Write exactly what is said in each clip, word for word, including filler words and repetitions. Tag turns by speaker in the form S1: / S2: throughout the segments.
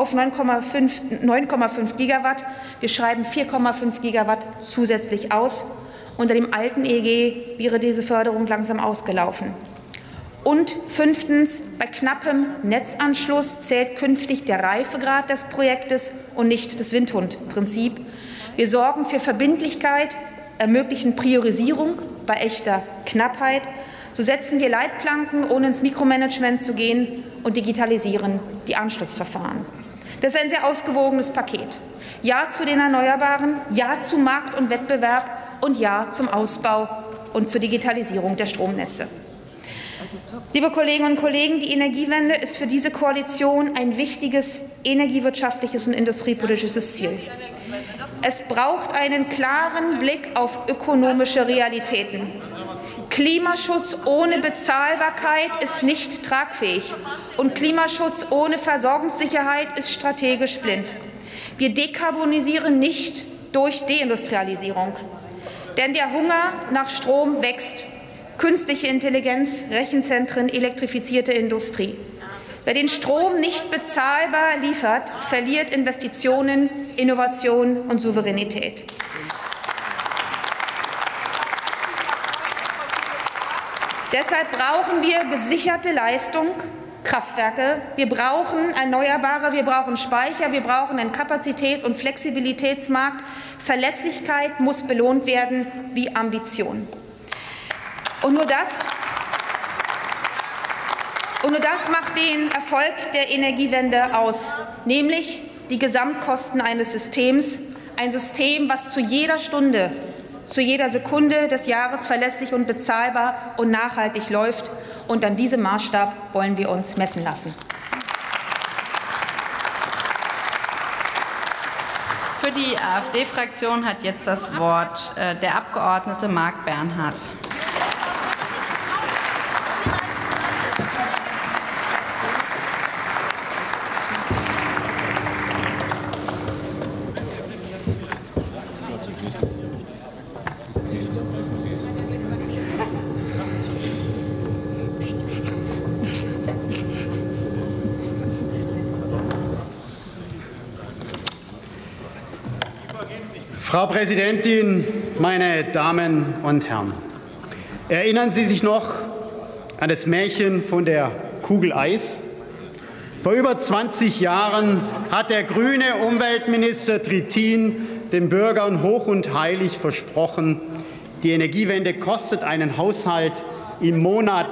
S1: auf neun Komma fünf Gigawatt. Wir schreiben vier Komma fünf Gigawatt zusätzlich aus. Unter dem alten E G wäre diese Förderung langsam ausgelaufen. Und fünftens, bei knappem Netzanschluss zählt künftig der Reifegrad des Projektes und nicht das Windhundprinzip. Wir sorgen für Verbindlichkeit, ermöglichen Priorisierung bei echter Knappheit. So setzen wir Leitplanken, ohne ins Mikromanagement zu gehen, und digitalisieren die Anschlussverfahren. Das ist ein sehr ausgewogenes Paket. Ja zu den Erneuerbaren, ja zu Markt und Wettbewerb und ja zum Ausbau und zur Digitalisierung der Stromnetze. Liebe Kolleginnen und Kollegen, die Energiewende ist für diese Koalition ein wichtiges energiewirtschaftliches und industriepolitisches Ziel. Es braucht einen klaren Blick auf ökonomische Realitäten. Klimaschutz ohne Bezahlbarkeit ist nicht tragfähig, und Klimaschutz ohne Versorgungssicherheit ist strategisch blind. Wir dekarbonisieren nicht durch Deindustrialisierung, denn der Hunger nach Strom wächst. Künstliche Intelligenz, Rechenzentren, elektrifizierte Industrie. Wer den Strom nicht bezahlbar liefert, verliert Investitionen, Innovation und Souveränität. Deshalb brauchen wir gesicherte Leistung, Kraftwerke. Wir brauchen Erneuerbare, wir brauchen Speicher, wir brauchen einen Kapazitäts- und Flexibilitätsmarkt. Verlässlichkeit muss belohnt werden wie Ambition. Und nur das, und nur das macht den Erfolg der Energiewende aus, nämlich die Gesamtkosten eines Systems, ein System, was zu jeder Stunde, zu jeder Sekunde des Jahres verlässlich und bezahlbar und nachhaltig läuft. Und an diesem Maßstab wollen wir uns messen lassen.
S2: Für die AfD-Fraktion hat jetzt das Wort äh, der Abgeordnete Marc Bernhard.
S3: Frau Präsidentin, meine Damen und Herren! Erinnern Sie sich noch an das Märchen von der Kugel Eis? Vor über zwanzig Jahren hat der grüne Umweltminister Trittin den Bürgern hoch und heilig versprochen, die Energiewende kostet einen Haushalt im Monat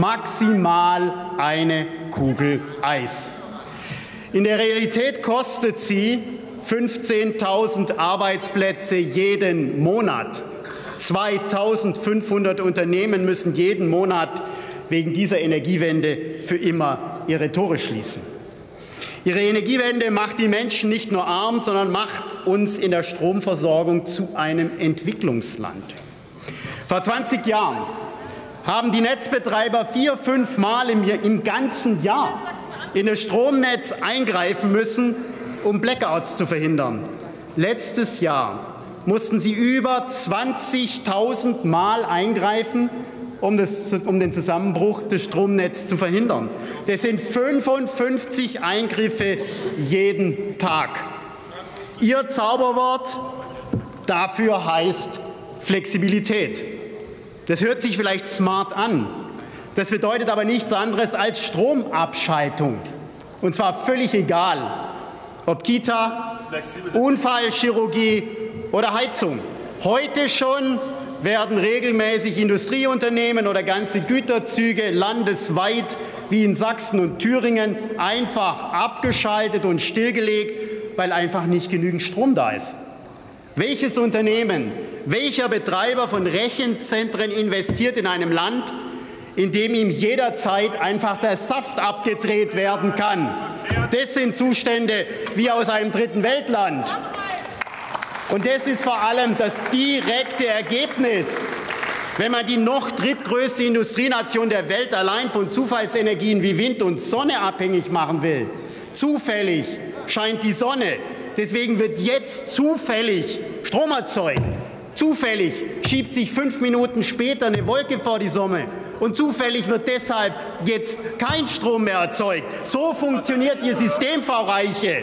S3: maximal eine Kugel Eis. In der Realität kostet sie fünfzehntausend Arbeitsplätze jeden Monat. zweitausendfünfhundert Unternehmen müssen jeden Monat wegen dieser Energiewende für immer ihre Tore schließen. Ihre Energiewende macht die Menschen nicht nur arm, sondern macht uns in der Stromversorgung zu einem Entwicklungsland. Vor zwanzig Jahren haben die Netzbetreiber vier, fünf Mal im, im ganzen Jahr in das Stromnetz eingreifen müssen, um Blackouts zu verhindern. Letztes Jahr mussten sie über zwanzigtausend Mal eingreifen, um, das, um den Zusammenbruch des Stromnetzes zu verhindern. Das sind fünfundfünfzig Eingriffe jeden Tag. Ihr Zauberwort dafür heißt Flexibilität. Das hört sich vielleicht smart an. Das bedeutet aber nichts anderes als Stromabschaltung. Und zwar völlig egal, ob Kita, Unfallchirurgie oder Heizung. Heute schon werden regelmäßig Industrieunternehmen oder ganze Güterzüge landesweit wie in Sachsen und Thüringen einfach abgeschaltet und stillgelegt, weil einfach nicht genügend Strom da ist. Welches Unternehmen, welcher Betreiber von Rechenzentren investiert in einem Land, in dem ihm jederzeit einfach der Saft abgedreht werden kann? Das sind Zustände wie aus einem dritten Weltland. Und das ist vor allem das direkte Ergebnis, wenn man die noch drittgrößte Industrienation der Welt allein von Zufallsenergien wie Wind und Sonne abhängig machen will. Zufällig scheint die Sonne, deswegen wird jetzt zufällig Strom erzeugt. Zufällig schiebt sich fünf Minuten später eine Wolke vor die Sonne. Und zufällig wird deshalb jetzt kein Strom mehr erzeugt. So funktioniert Ihr System, Frau Reiche.